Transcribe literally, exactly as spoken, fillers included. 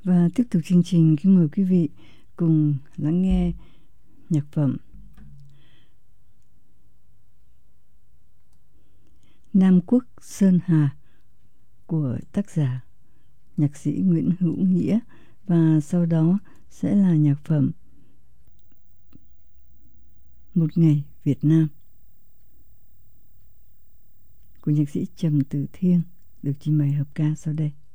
Và tiếp tục chương trình, kính mời quý vị cùng lắng nghe nhạc phẩm Nam Quốc Sơn Hà của tác giả nhạc sĩ Nguyễn Hữu Nghĩa, và sau đó sẽ là nhạc phẩm Một Ngày Việt Nam của nhạc sĩ Trầm Tử Thiên, được trình bày hợp ca sau đây.